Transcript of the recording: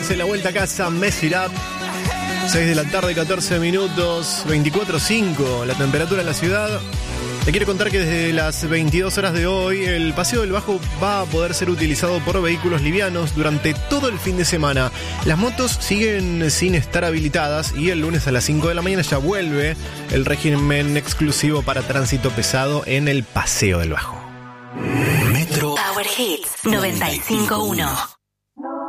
Beyoncé, La Vuelta a Casa, Mess It Up. 6 de la tarde, 14 minutos, 24:05 la temperatura en la ciudad. Te quiero contar que desde las 22 horas de hoy el Paseo del Bajo va a poder ser utilizado por vehículos livianos durante todo el fin de semana. Las motos siguen sin estar habilitadas y el lunes a las 5 de la mañana ya vuelve el régimen exclusivo para tránsito pesado en el Paseo del Bajo. Metro Power Hits 95.1.